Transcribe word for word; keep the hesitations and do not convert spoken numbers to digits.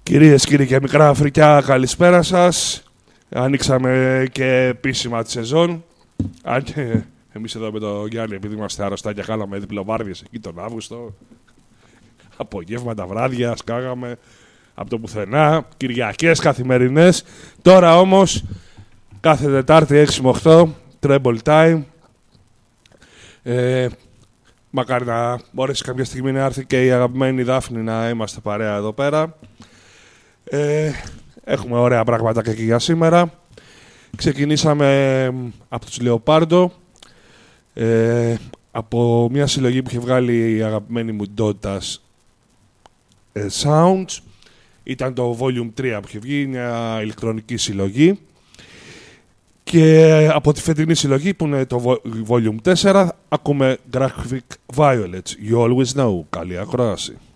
Κυρίες, κύριοι και μικρά Αφρικιά, καλησπέρα σας. Ανοίξαμε και επίσημα τη σεζόν. Αν και εμείς εδώ με τον Γιάννη, επειδή είμαστε αρρωστά και κάναμε διπλοβάρδιες εκεί τον Αύγουστο. Απογεύματα, βράδια, σκάγαμε από το πουθενά. Κυριακές καθημερινές. Τώρα όμως, κάθε Τετάρτη έξι με οκτώ, treble time. Ε, μακάρι να μπορέσει κάποια στιγμή να έρθει και η αγαπημένη Δάφνη να είμαστε παρέα εδώ πέρα. Ε, έχουμε ωραία πράγματα και για σήμερα. Ξεκινήσαμε από τους Λεοπάρντο, ε, από μια συλλογή που είχε βγάλει η αγαπημένη μου Ντότας ε, Sounds. Ήταν το Volume τρία που είχε βγει, μια ηλεκτρονική συλλογή. Και από τη φετινή συλλογή που είναι το Volume τέσσερα ακούμε Graphic Violets. You always know. Καλή ακρόαση.